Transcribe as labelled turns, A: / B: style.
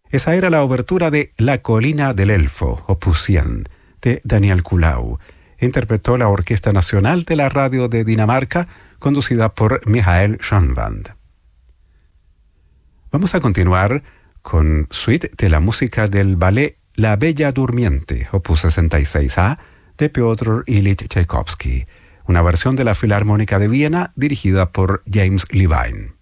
A: Esa era la obertura de La colina del elfo, opus 100, de Daniel Kulau. Interpretó la Orquesta Nacional de la Radio de Dinamarca, conducida por Michael Schönwand. Vamos a continuar con suite de la música del ballet La Bella Durmiente, opus 66A, de Piotr Ilyich Tchaikovsky, una versión de la Filarmónica de Viena dirigida por James Levine.